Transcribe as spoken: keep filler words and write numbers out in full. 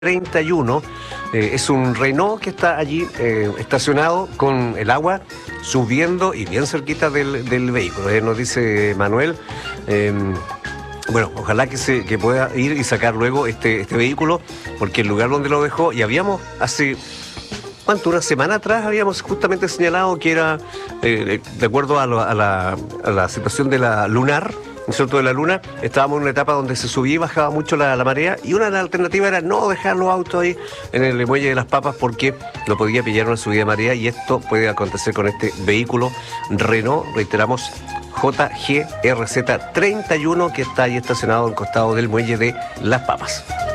treinta y uno, eh, es un Renault que está allí eh, estacionado con el agua subiendo y bien cerquita del, del vehículo. Eh, nos dice Manuel, eh, bueno, ojalá que se que pueda ir y sacar luego este, este vehículo, porque el lugar donde lo dejó, y habíamos hace, ¿cuánto? Una semana atrás habíamos justamente señalado que era, eh, de acuerdo a, lo, a, la, a la situación de la lunar, ¿no es cierto?, de la luna, estábamos en una etapa donde se subía y bajaba mucho la, la marea, y una de las alternativas era no dejar los autos ahí en el muelle de las Papas porque lo podía pillar una subida de marea, y esto puede acontecer con este vehículo Renault, reiteramos, J G R Z treinta y uno, que está ahí estacionado al costado del muelle de las Papas.